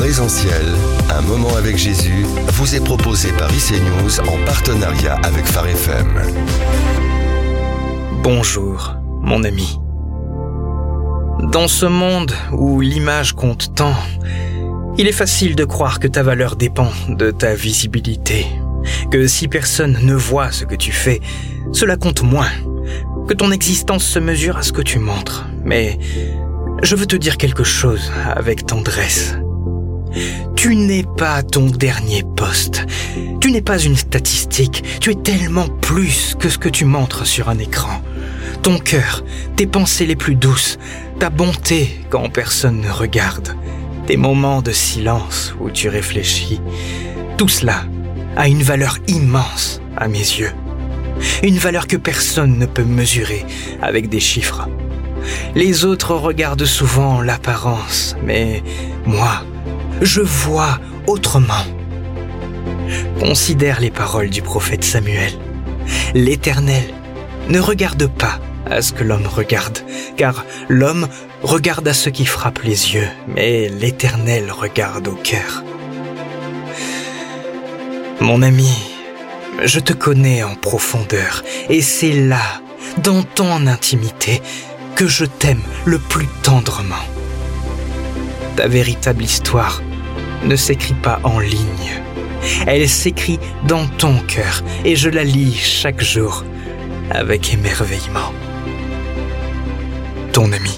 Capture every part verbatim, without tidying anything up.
Présentiel, un moment avec Jésus, vous est proposé par I C News en partenariat avec Phare F M. Bonjour, mon ami. Dans ce monde où l'image compte tant, il est facile de croire que ta valeur dépend de ta visibilité, que si personne ne voit ce que tu fais, cela compte moins, que ton existence se mesure à ce que tu montres. Mais je veux te dire quelque chose avec tendresse. Tu n'es pas ton dernier poste. Tu n'es pas une statistique. Tu es tellement plus que ce que tu montres sur un écran. Ton cœur, tes pensées les plus douces, ta bonté quand personne ne regarde, tes moments de silence où tu réfléchis, tout cela a une valeur immense à mes yeux. Une valeur que personne ne peut mesurer avec des chiffres. Les autres regardent souvent l'apparence, mais moi, je vois autrement. Considère les paroles du prophète Samuel. L'Éternel ne regarde pas à ce que l'homme regarde, car l'homme regarde à ce qui frappe les yeux, mais l'Éternel regarde au cœur. Mon ami, je te connais en profondeur, et c'est là, dans ton intimité, que je t'aime le plus tendrement. Ta véritable histoire ne s'écrit pas en ligne. Elle s'écrit dans ton cœur, et je la lis chaque jour avec émerveillement. Ton ami.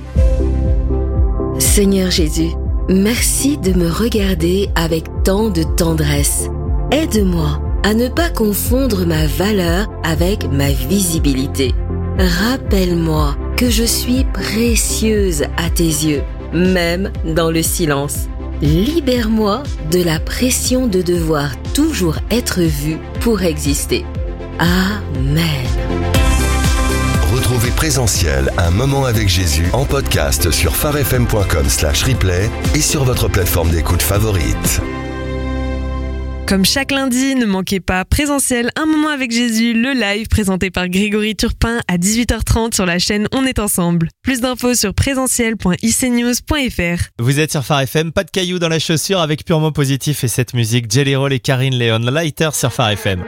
Seigneur Jésus, merci de me regarder avec tant de tendresse. Aide-moi à ne pas confondre ma valeur avec ma visibilité. Rappelle-moi que je suis précieuse à tes yeux, même dans le silence. Libère-moi de la pression de devoir toujours être vue pour exister. Amen. Retrouvez Présentiel, un moment avec Jésus en podcast sur pharefm point com slash replay et sur votre plateforme d'écoute favorite. Comme chaque lundi, ne manquez pas Présentiel, un moment avec Jésus, le live présenté par Grégory Turpin à dix-huit heures trente sur la chaîne On est ensemble. Plus d'infos sur présentiel point i c news point f r. Vous êtes sur Phare F M, pas de cailloux dans la chaussure avec Purement Positif et cette musique Jelly Roll et Karine Léon Lighter sur Phare F M.